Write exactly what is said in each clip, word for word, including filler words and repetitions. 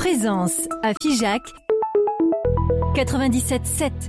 Présence à Figeac quatre-vingt-dix-sept sept.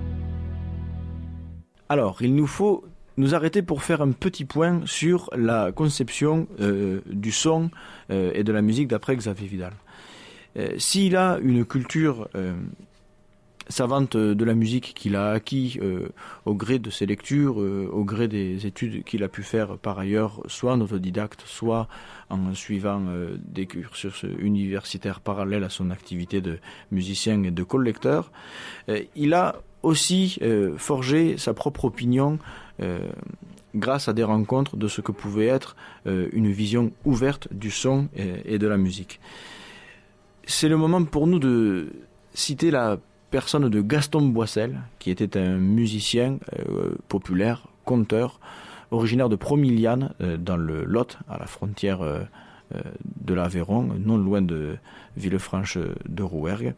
Alors, il nous faut nous arrêter pour faire un petit point sur la conception euh, du son euh, et de la musique d'après Xavier Vidal. Euh, s'il a une culture euh, savante de la musique qu'il a acquis euh, au gré de ses lectures, euh, au gré des études qu'il a pu faire par ailleurs, soit en autodidacte, soit en suivant euh, des cursus universitaires parallèles à son activité de musicien et de collecteur, euh, il a aussi euh, forgé sa propre opinion euh, grâce à des rencontres de ce que pouvait être euh, une vision ouverte du son et, et de la musique. C'est le moment pour nous de citer la personne de Gaston Boissel, qui était un musicien euh, populaire, conteur, originaire de Promiliane, euh, dans le Lot, à la frontière euh, euh, de l'Aveyron, non loin de Villefranche de Rouergue.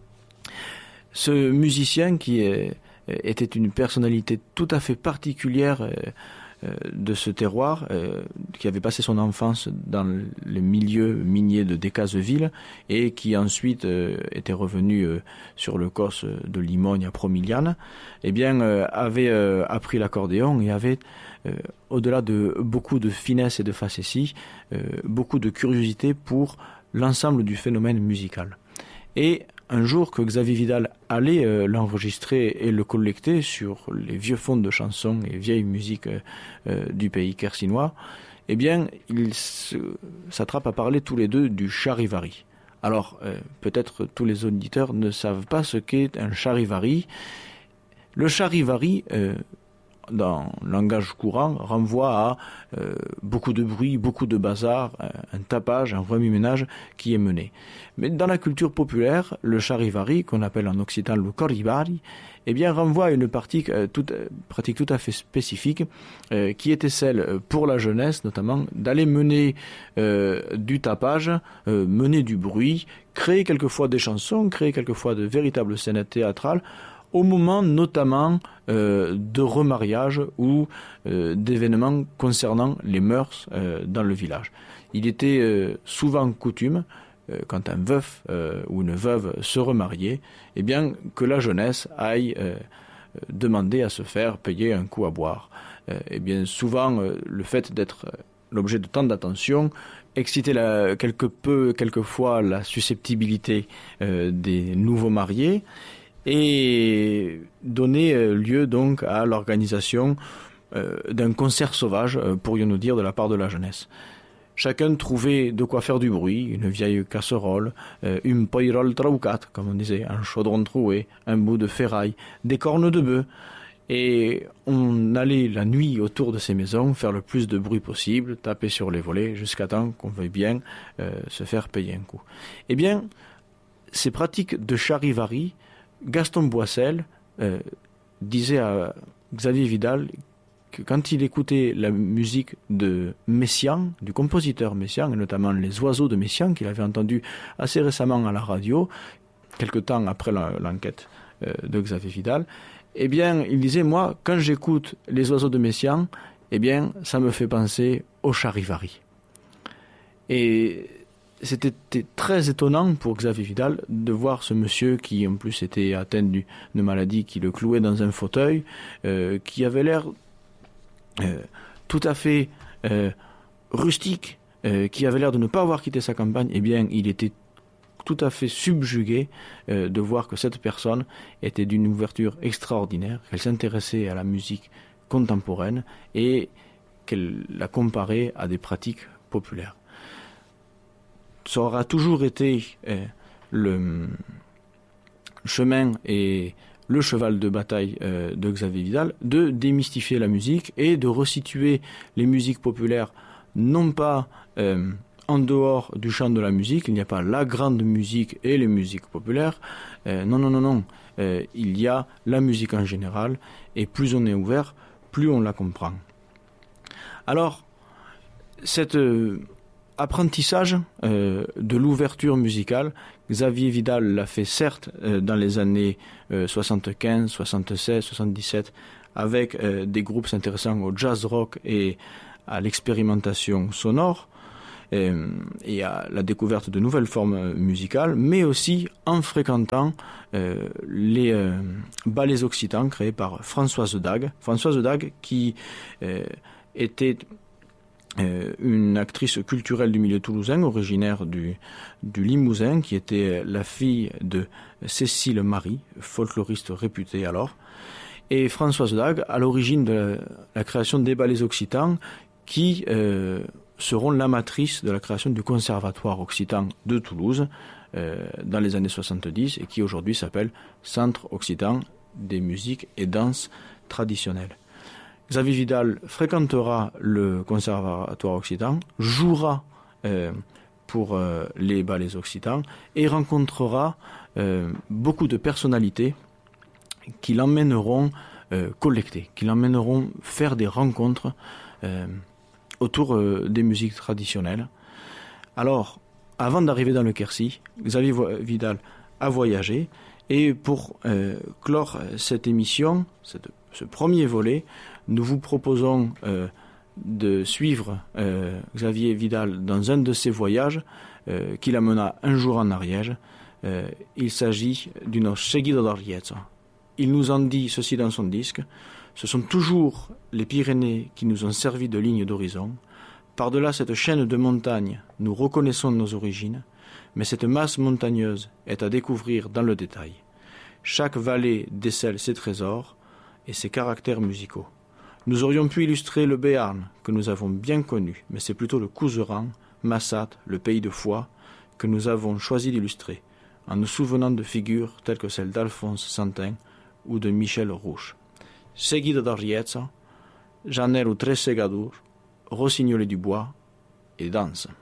Ce musicien qui est, était une personnalité tout à fait particulière euh, de ce terroir, euh, qui avait passé son enfance dans les milieux miniers de Decazeville et qui ensuite euh, était revenu euh, sur le cos de Limogne à Promiliane, eh bien euh, avait euh, appris l'accordéon et avait, euh, au-delà de beaucoup de finesse et de facétie, euh, beaucoup de curiosité pour l'ensemble du phénomène musical. Et un jour que Xavier Vidal allait euh, l'enregistrer et le collecter sur les vieux fonds de chansons et vieilles musiques euh, du pays quercinois, eh bien, ils se, s'attrapent à parler tous les deux du charivari. Alors, euh, peut-être tous les auditeurs ne savent pas ce qu'est un charivari. Le charivari, euh, dans le langage courant, renvoie à euh, beaucoup de bruit, beaucoup de bazar, un tapage, un remue-ménage qui est mené. Mais dans la culture populaire, le charivari, qu'on appelle en occitan le coribari, eh bien renvoie à une pratique, euh, tout, euh, pratique tout à fait spécifique, euh, qui était celle, pour la jeunesse notamment, d'aller mener euh, du tapage, euh, mener du bruit, créer quelquefois des chansons, créer quelquefois de véritables scènes théâtrales, au moment notamment euh, de remariage ou euh, d'événements concernant les mœurs euh, dans le village. Il était euh, souvent coutume, euh, quand un veuf euh, ou une veuve se remariait, eh bien que la jeunesse aille euh, demander à se faire payer un coup à boire. Euh, eh bien souvent euh, le fait d'être euh, l'objet de tant d'attention excitait la, quelque peu, quelquefois la susceptibilité euh, des nouveaux mariés, et donner lieu donc à l'organisation euh, d'un concert sauvage, euh, pourrions-nous dire, de la part de la jeunesse. Chacun trouvait de quoi faire du bruit, une vieille casserole, euh, une poirole traucat, comme on disait, un chaudron troué, un bout de ferraille, des cornes de bœuf, et on allait la nuit autour de ces maisons faire le plus de bruit possible, taper sur les volets, jusqu'à temps qu'on veuille bien euh, se faire payer un coup. Eh bien, ces pratiques de charivari, Gaston Boissel euh, disait à Xavier Vidal que quand il écoutait la musique de Messiaen, du compositeur Messiaen, et notamment Les Oiseaux de Messiaen, qu'il avait entendu assez récemment à la radio, quelque temps après la, l'enquête euh, de Xavier Vidal, eh bien, il disait, moi, quand j'écoute Les Oiseaux de Messiaen, eh bien, ça me fait penser au charivari. Et c'était très étonnant pour Xavier Vidal de voir ce monsieur qui en plus était atteint d'une maladie qui le clouait dans un fauteuil, euh, qui avait l'air euh, tout à fait euh, rustique, euh, qui avait l'air de ne pas avoir quitté sa campagne. Eh bien, il était tout à fait subjugué euh, de voir que cette personne était d'une ouverture extraordinaire, qu'elle s'intéressait à la musique contemporaine et qu'elle la comparait à des pratiques populaires. Ça aura toujours été euh, le chemin et le cheval de bataille euh, de Xavier Vidal de démystifier la musique et de resituer les musiques populaires non pas euh, en dehors du champ de la musique. Il n'y a pas la grande musique et les musiques populaires. Euh, non, non, non, non. Euh, il y a la musique en général et plus on est ouvert, plus on la comprend. Alors, cette euh, apprentissage euh, de l'ouverture musicale, Xavier Vidal l'a fait certes euh, dans les années euh, soixante-quinze, soixante-seize, soixante-dix-sept avec euh, des groupes s'intéressant au jazz rock et à l'expérimentation sonore, et, et à la découverte de nouvelles formes musicales, mais aussi en fréquentant euh, les euh, ballets occitans créés par Françoise Dague. Françoise Dague qui euh, était euh, une actrice culturelle du milieu toulousain, originaire du, du Limousin, qui était la fille de Cécile Marie, folkloriste réputée alors. Et Françoise Dague, à l'origine de la, la création des ballets occitans, qui euh, seront la matrice de la création du Conservatoire occitan de Toulouse euh, dans les années soixante-dix et qui aujourd'hui s'appelle Centre occitan des musiques et danses traditionnelles. Xavier Vidal fréquentera le Conservatoire occitan, jouera euh, pour euh, les ballets occitans et rencontrera euh, beaucoup de personnalités qui l'emmèneront euh, collecter, qui l'emmèneront faire des rencontres euh, autour euh, des musiques traditionnelles. Alors, avant d'arriver dans le Quercy, Xavier Vidal a voyagé et pour euh, clore cette émission, cette, ce premier volet, nous vous proposons euh, de suivre euh, Xavier Vidal dans un de ses voyages euh, qu'il amena un jour en Ariège. Euh, il s'agit d'une Seguida d'Ariège. Il nous en dit ceci dans son disque. Ce sont toujours les Pyrénées qui nous ont servi de ligne d'horizon. Par-delà cette chaîne de montagnes, nous reconnaissons nos origines, mais cette masse montagneuse est à découvrir dans le détail. Chaque vallée décèle ses trésors et ses caractères musicaux. Nous aurions pu illustrer le Béarn, que nous avons bien connu, mais c'est plutôt le Couserans, Massat, le pays de Foix, que nous avons choisi d'illustrer, en nous souvenant de figures telles que celles d'Alphonse Santin ou de Michel Rouche. Seguida d'Ariège, Janer ou Tres Segadors, Rossignol du Bois et danse.